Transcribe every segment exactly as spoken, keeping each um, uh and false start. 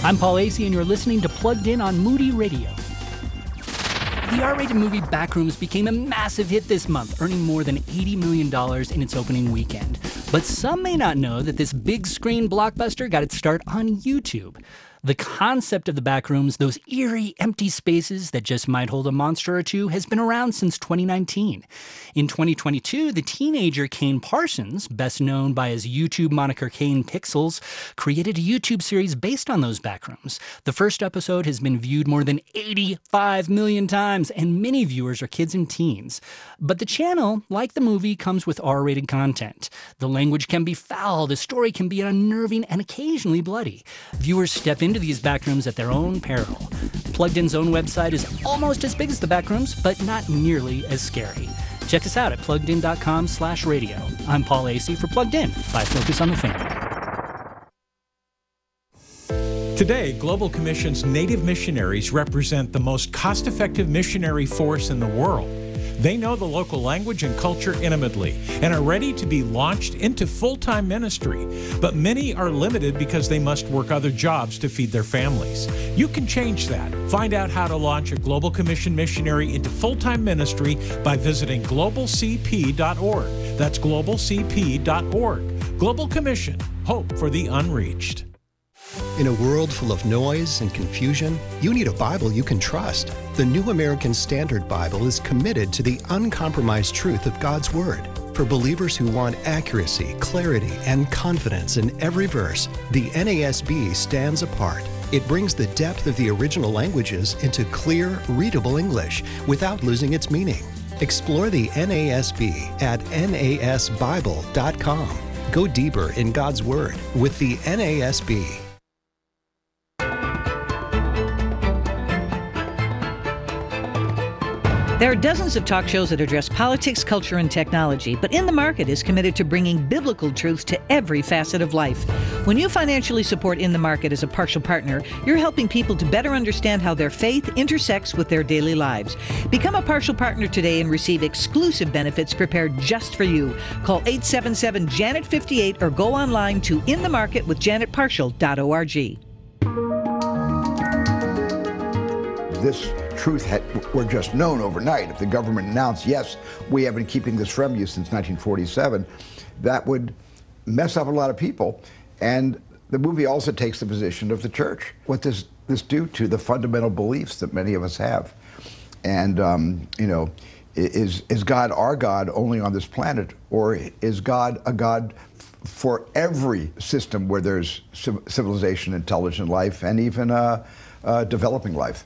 I'm Paul Asay, and you're listening to Plugged In on Moody Radio. The R-rated movie Backrooms became a massive hit this month, earning more than eighty million dollars in its opening weekend. But some may not know that this big-screen blockbuster got its start on YouTube. The concept of the Backrooms, those eerie, empty spaces that just might hold a monster or two, has been around since twenty nineteen. In twenty twenty-two, the teenager Kane Parsons, best known by his YouTube moniker Kane Pixels, created a YouTube series based on those Backrooms. The first episode has been viewed more than eighty-five million times, and many viewers are kids and teens. But the channel, like the movie, comes with R-rated content. The language can be foul, the story can be unnerving, and occasionally bloody. Viewers step into these Backrooms at their own peril. Plugged In's own website is almost as big as the Backrooms, but not nearly as scary. Check us out at pluggedin.com slash radio. I'm Paul Asay for Plugged In by Focus on the Family. Today, Global Commission's Native missionaries represent the most cost-effective missionary force in the world. They know the local language and culture intimately and are ready to be launched into full-time ministry. But many are limited because they must work other jobs to feed their families. You can change that. Find out how to launch a Global Commission missionary into full-time ministry by visiting global c p dot org. That's global c p dot org. Global Commission, hope for the unreached. In a world full of noise and confusion, you need a Bible you can trust. The New American Standard Bible is committed to the uncompromised truth of God's Word. For believers who want accuracy, clarity, and confidence in every verse, the N A S B stands apart. It brings the depth of the original languages into clear, readable English without losing its meaning. Explore the N A S B at N A S bible dot com. Go deeper in God's Word with the N A S B. There are dozens of talk shows that address politics, culture, and technology, but In the Market is committed to bringing biblical truth to every facet of life. When you financially support In the Market as a partial partner, you're helping people to better understand how their faith intersects with their daily lives. Become a partial partner today and receive exclusive benefits prepared just for you. Call eight seven seven, Janet fifty-eight or go online to in the market with janet partial dot org. This truth had, were just known overnight, if the government announced, yes, we have been keeping this from you since nineteen forty-seven, that would mess up a lot of people. And the movie also takes the position of the church. What does this do to the fundamental beliefs that many of us have? And, um, you know, is, is God our God only on this planet? Or is God a God for every system where there's civilization, intelligent life, and even uh, uh, developing life?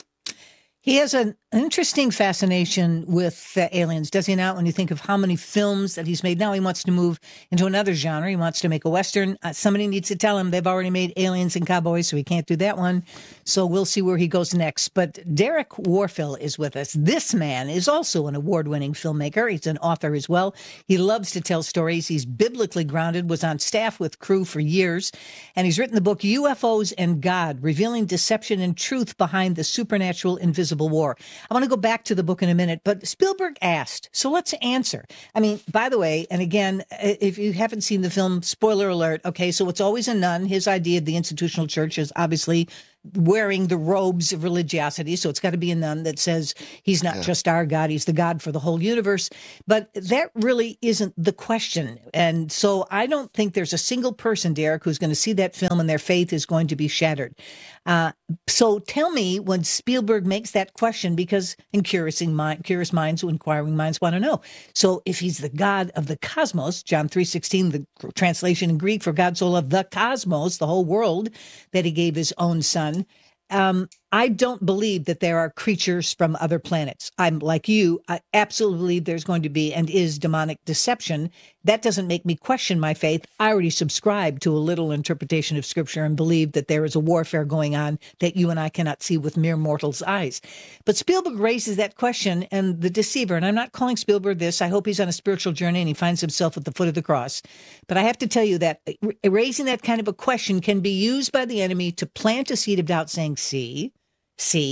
He has an interesting fascination with uh, aliens, does he not? When you think of how many films that he's made, now he wants to move into another genre. He wants to make a Western. Uh, somebody needs to tell him they've already made Aliens and Cowboys, so he can't do that one. So we'll see where he goes next. But Derek Warfill is with us. This man is also an award-winning filmmaker. He's an author as well. He loves to tell stories. He's biblically grounded, was on staff with Crew for years, and he's written the book U F Os and God, Revealing Deception and Truth Behind the Supernatural Invisible War. I want to go back to the book in a minute, but Spielberg asked, so let's answer. I mean, by the way, and again, if you haven't seen the film, spoiler alert, okay, so it's always a nun. His idea of the institutional church is obviously wearing the robes of religiosity. So it's got to be a nun that says he's not yeah. just our God, he's the God for the whole universe. But that really isn't the question. And so I don't think there's a single person, Derek, who's going to see that film and their faith is going to be shattered. Uh, so tell me when Spielberg makes that question, because in curious, mind, curious minds, inquiring minds want to know. So if he's the God of the cosmos, John three sixteen, the translation in Greek for God so loved the cosmos, the whole world, that he gave his own son. Um, I don't believe that there are creatures from other planets. I'm like you. I absolutely believe there's going to be and is demonic deception. That doesn't make me question my faith. I already subscribe to a little interpretation of Scripture and believe that there is a warfare going on that you and I cannot see with mere mortals' eyes. But Spielberg raises that question, and the deceiver, and I'm not calling Spielberg this. I hope he's on a spiritual journey and he finds himself at the foot of the cross. But I have to tell you that raising that kind of a question can be used by the enemy to plant a seed of doubt saying, see, See,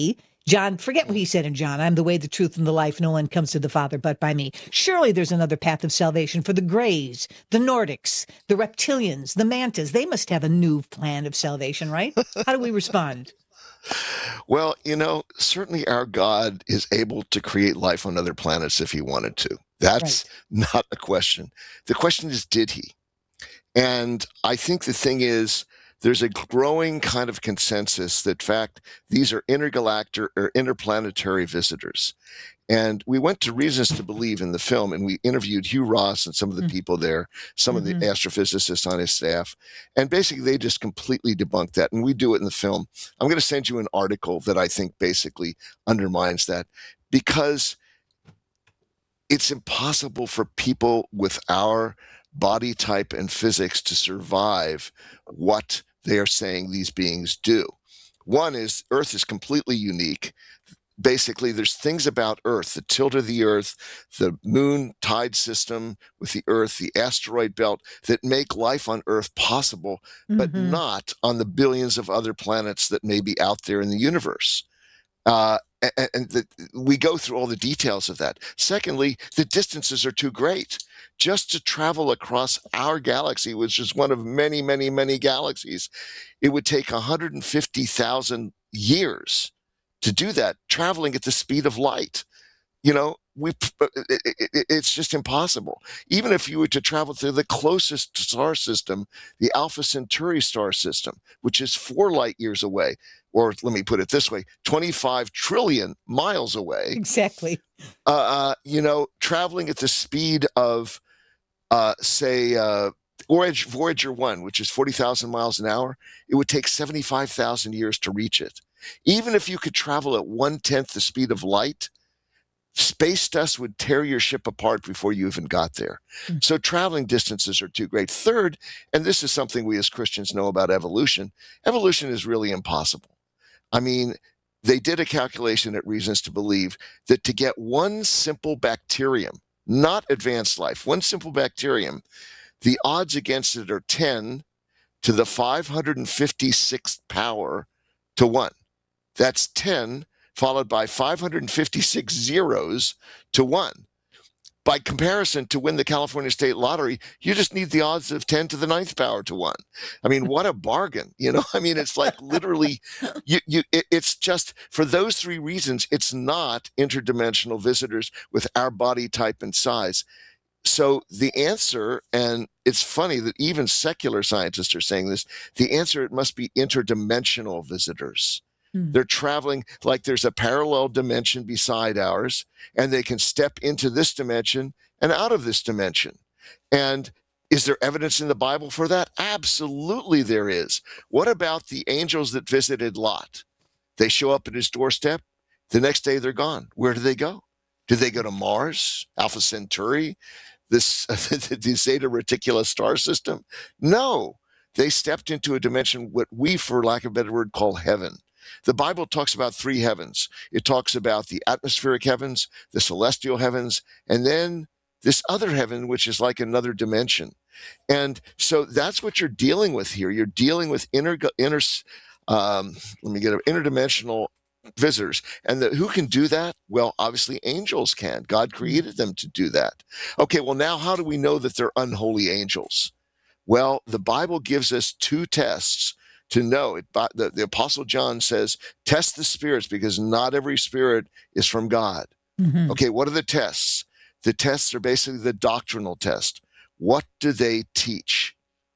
John, forget what he said in John. I'm the way, the truth, and the life. No one comes to the Father but by me. Surely there's another path of salvation for the Greys, the Nordics, the reptilians, the mantas. They must have a new plan of salvation, right? How do we respond? Well, you know, certainly our God is able to create life on other planets if he wanted to. That's right. Not a question. The question is, did he? And I think the thing is, there's a growing kind of consensus that, in fact, these are intergalactic or interplanetary visitors. And we went to Reasons to Believe in the film, and we interviewed Hugh Ross and some of the mm-hmm. people there, some mm-hmm. of the astrophysicists on his staff. And basically, they just completely debunked that. And we do it in the film. I'm going to send you an article that I think basically undermines that, because it's impossible for people with our body type and physics to survive what they are saying these beings do. One is Earth is completely unique. Basically, there's things about Earth, the tilt of the Earth, the moon tide system with the Earth, the asteroid belt, that make life on Earth possible, mm-hmm. but not on the billions of other planets that may be out there in the universe. Uh, and and the, we go through all the details of that. Secondly, the distances are too great. Just to travel across our galaxy, which is one of many, many, many galaxies, it would take one hundred fifty thousand years to do that, traveling at the speed of light. You know, we it, it, it's just impossible. Even if you were to travel to the closest star system, the Alpha Centauri star system, which is four light years away, or let me put it this way, twenty-five trillion miles away. Exactly. Uh, uh, you know, traveling at the speed of, uh, say, uh, Voyager, Voyager one, which is forty thousand miles an hour, it would take seventy-five thousand years to reach it. Even if you could travel at one-tenth the speed of light, space dust would tear your ship apart before you even got there. Mm. So traveling distances are too great. Third, and this is something we as Christians know about evolution, evolution is really impossible. I mean, they did a calculation at Reasons to Believe that to get one simple bacterium, not advanced life, one simple bacterium, the odds against it are ten to the five hundred fifty-sixth power to one. That's ten followed by five hundred fifty-six zeros to one. By comparison, to win the California State Lottery, you just need the odds of ten to the ninth power to one. I mean, what a bargain, you know? I mean, it's like literally, you, you, it, it's just, for those three reasons, it's not interdimensional visitors with our body type and size. So the answer, and it's funny that even secular scientists are saying this, the answer, it must be interdimensional visitors. They're traveling like there's a parallel dimension beside ours, and they can step into this dimension and out of this dimension. And is there evidence in the Bible for that? Absolutely there is. What about the angels that visited Lot? They show up at his doorstep. The next day they're gone. Where do they go? Did they go to Mars, Alpha Centauri, this the Zeta Reticuli star system? No. They stepped into a dimension, what we, for lack of a better word, call heaven. The Bible talks about three heavens. It talks about the atmospheric heavens, the celestial heavens, and then this other heaven, which is like another dimension. And so that's what you're dealing with here. You're dealing with inter, inter um, let me get it, interdimensional visitors. And the, who can do that? Well, obviously angels can. God created them to do that. Okay, well, now how do we know that they're unholy angels? Well, the Bible gives us two tests to know it. The, the Apostle John says, test the spirits, because not every spirit is from God. Mm-hmm. Okay, what are the tests? The tests are basically the doctrinal test. What do they teach?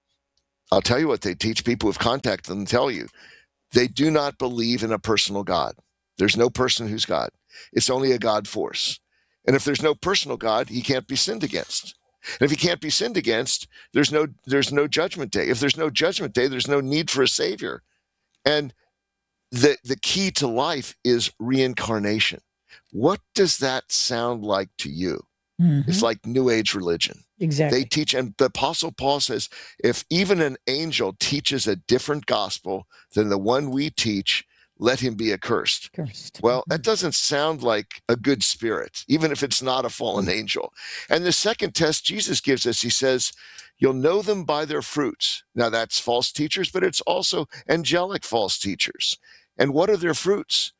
I'll tell you what they teach. People who've contacted them tell you. They do not believe in a personal God. There's no person who's God. It's only a God force. And if there's no personal God, he can't be sinned against. And if he can't be sinned against, there's no there's no judgment day. If there's no judgment day, there's no need for a savior. And the the key to life is reincarnation. What does that sound like to you? Mm-hmm. It's like New Age religion. Exactly. They teach, and the Apostle Paul says, if even an angel teaches a different gospel than the one we teach, let him be accursed. Cursed. Well, that doesn't sound like a good spirit, even if it's not a fallen angel. And the second test Jesus gives us, he says, you'll know them by their fruits. Now, that's false teachers, but it's also angelic false teachers. And what are their fruits?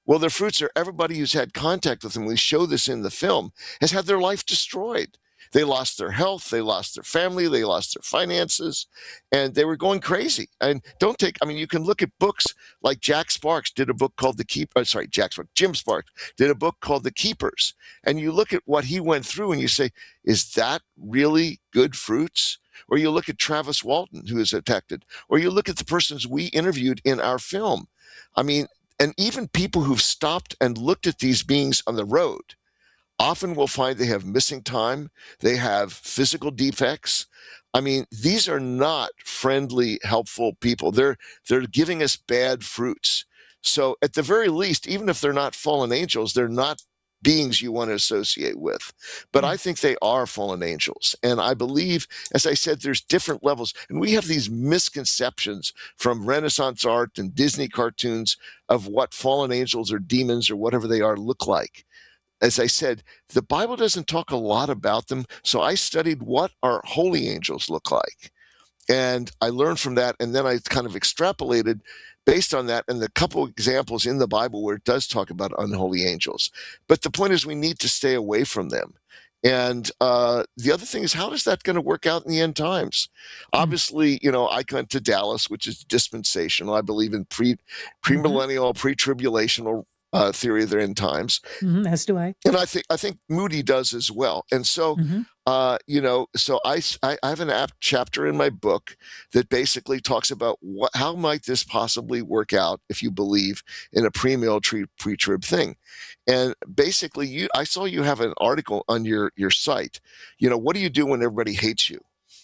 Well, their fruits are everybody who's had contact with them. We show this in the film, has had their life destroyed. They lost their health, they lost their family, they lost their finances, and they were going crazy. And don't take, I mean, you can look at books like Jack Sparks did a book called The Keeper, sorry, Jack Sparks, Jim Sparks did a book called The Keepers. And you look at what he went through and you say, is that really good fruits? Or you look at Travis Walton, who is affected, or you look at the persons we interviewed in our film. I mean, and even people who've stopped and looked at these beings on the road often will find they have missing time, they have physical defects. I mean, these are not friendly, helpful people. They're they're giving us bad fruits. So at the very least, even if they're not fallen angels, they're not beings you want to associate with. But I think they are fallen angels. And I believe, as I said, there's different levels. And we have these misconceptions from Renaissance art and Disney cartoons of what fallen angels or demons or whatever they are look like. As I said, the Bible doesn't talk a lot about them. So I studied what our holy angels look like. And I learned from that. And then I kind of extrapolated based on that and the couple examples in the Bible where it does talk about unholy angels. But the point is we need to stay away from them. And uh, the other thing is, how is that going to work out in the end times? Mm-hmm. Obviously, you know, I went to Dallas, which is dispensational. I believe in pre, premillennial, mm-hmm. pre-tribulational Uh, theory of the end times, mm-hmm, as do I, and I think I think Moody does as well. And so, mm-hmm. uh, you know, so I, I I have an apt chapter in my book that basically talks about what how might this possibly work out if you believe in a pre-mill pre-trib thing. And basically, you I saw you have an article on your your site. You know, what do you do when everybody hates you?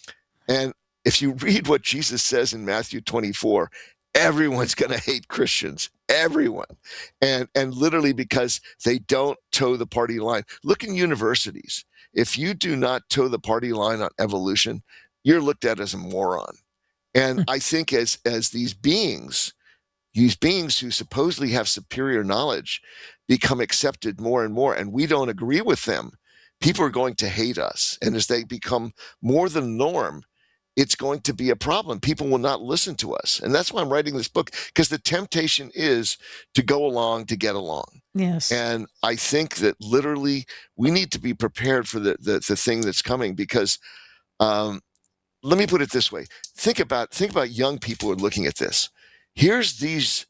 And if you read what Jesus says in Matthew twenty-four, everyone's going to hate Christians. Everyone. And and literally because they don't toe the party line. Look in universities. If you do not toe the party line on evolution, you're looked at as a moron. And I think as as these beings, these beings who supposedly have superior knowledge become accepted more and more, and we don't agree with them, people are going to hate us. And as they become more the norm, it's going to be a problem. People will not listen to us. And that's why I'm writing this book, because the temptation is to go along to get along. Yes. And I think that literally we need to be prepared for the, the, the thing that's coming, because um, let me put it this way. Think about, think about young people who are looking at this. Here's these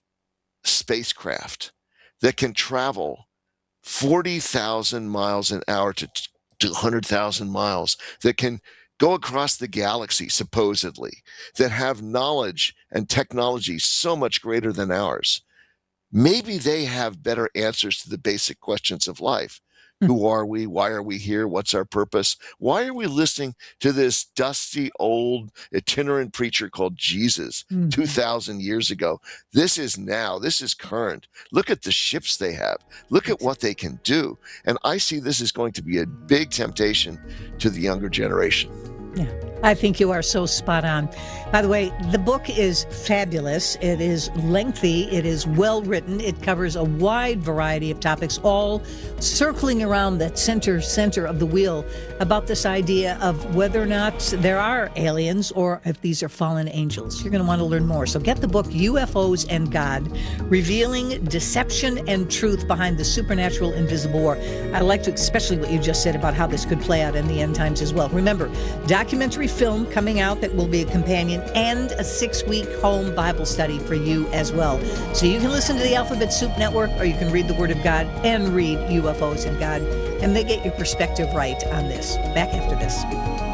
spacecraft that can travel forty thousand miles an hour to, to one hundred thousand miles, that can go across the galaxy, supposedly, that have knowledge and technology so much greater than ours. Maybe they have better answers to the basic questions of life. Mm-hmm. Who are we? Why are we here? What's our purpose? Why are we listening to this dusty, old, itinerant preacher called Jesus mm-hmm. two thousand years ago? This is now. This is current. Look at the ships they have. Look at what they can do. And I see this is going to be a big temptation to the younger generation. Yeah, I think you are so spot on. By the way, the book is fabulous. It is lengthy. It is well written. It covers a wide variety of topics, all circling around that center center of the wheel about this idea of whether or not there are aliens or if these are fallen angels. You're going to want to learn more. So get the book, U F Os and God, Revealing Deception and Truth Behind the Supernatural Invisible War. I like to, especially what you just said about how this could play out in the end times as well. Remember, documentary film coming out that will be a companion, and a six-week home Bible study for you as well. So you can listen to the Alphabet Soup Network, or you can read the Word of God and read U F Os and God, and they get your perspective right on this. Back after this.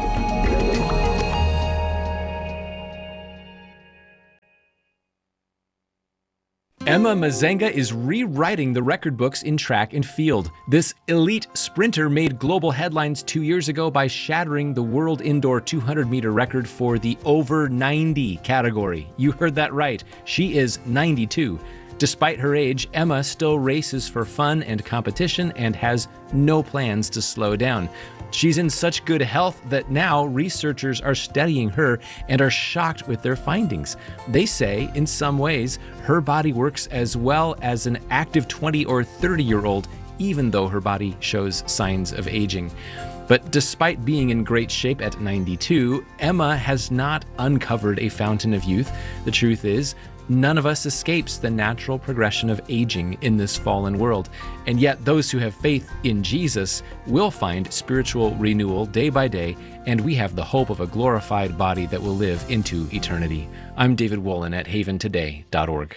Emma Mazenga is rewriting the record books in track and field. This elite sprinter made global headlines two years ago by shattering the world indoor two hundred meter record for the over ninety category. You heard that right. She is ninety-two. Despite her age, Emma still races for fun and competition and has no plans to slow down. She's in such good health that now researchers are studying her and are shocked with their findings. They say, in some ways, her body works as well as an active twenty or thirty-year-old, even though her body shows signs of aging. But despite being in great shape at ninety-two, Emma has not uncovered a fountain of youth. The truth is, none of us escapes the natural progression of aging in this fallen world. And yet those who have faith in Jesus will find spiritual renewal day by day, and we have the hope of a glorified body that will live into eternity. I'm David Wolin at haven today dot org.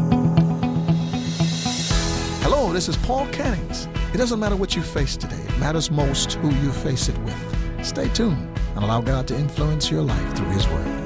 Hello, this is Paul Cannings. It doesn't matter what you face today. It matters most who you face it with. Stay tuned and allow God to influence your life through His Word.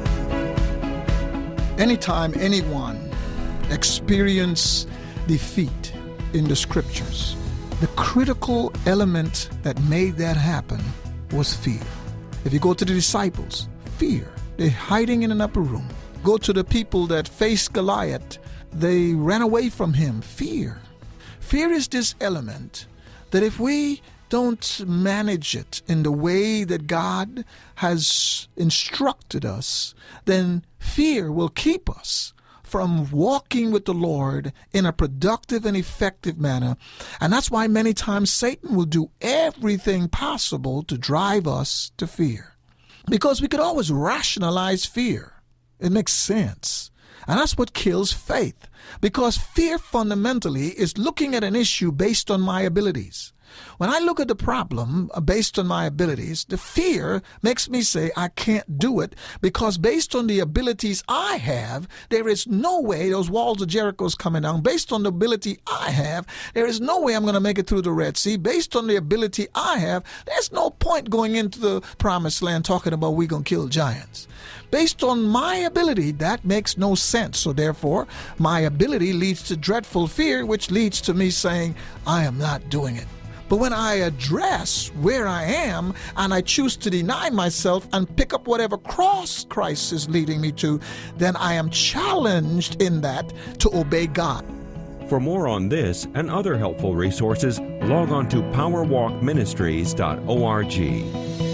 Anytime anyone experience defeat in the Scriptures, the critical element that made that happen was fear. If you go to the disciples, fear. They're hiding in an upper room. Go to the people that faced Goliath, they ran away from him. Fear. Fear is this element that if we don't manage it in the way that God has instructed us, then fear will keep us from walking with the Lord in a productive and effective manner. And that's why many times Satan will do everything possible to drive us to fear. Because we could always rationalize fear. It makes sense. And that's what kills faith. Because fear fundamentally is looking at an issue based on my abilities. When I look at the problem based on my abilities, the fear makes me say I can't do it, because based on the abilities I have, there is no way those walls of Jericho is coming down. Based on the ability I have, there is no way I'm going to make it through the Red Sea. Based on the ability I have, there's no point going into the promised land talking about we're going to kill giants. Based on my ability, that makes no sense. So therefore, my ability leads to dreadful fear, which leads to me saying, I am not doing it. But when I address where I am and I choose to deny myself and pick up whatever cross Christ is leading me to, then I am challenged in that to obey God. For more on this and other helpful resources, log on to power walk ministries dot org.